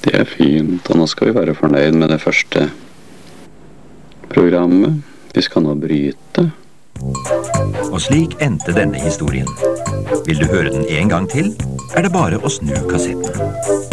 Det er fint, og nå skal vi være fornøyd med det første programmet. Vi skal nå bryte. Og slik endte denne historien. Vil du høre den en gang til, er det bare å snu kassetten.